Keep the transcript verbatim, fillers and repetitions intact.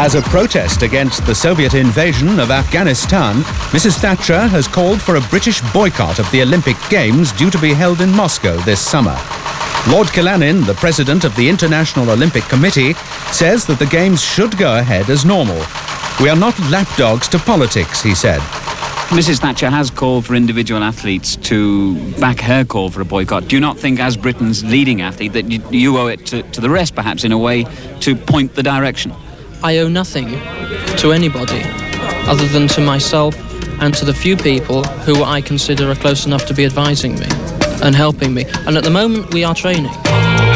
As a protest against the Soviet invasion of Afghanistan, Missus Thatcher has called for a British boycott of the Olympic Games due to be held in Moscow this summer. Lord Killanin, the president of the International Olympic Committee, says that the Games should go ahead as normal. We are not lapdogs to politics, he said. Missus Thatcher has called for individual athletes to back her call for a boycott. Do you not think, as Britain's leading athlete, that you, you owe it to, to the rest, perhaps, in a way, to point the direction? I owe nothing to anybody other than to myself and to the few people who I consider are close enough to be advising me and helping me. And at the moment, we are training.